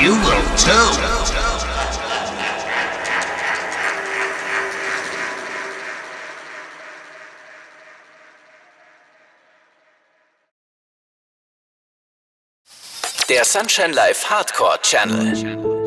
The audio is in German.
You will too. Der Sunshine Live Hardcore Channel.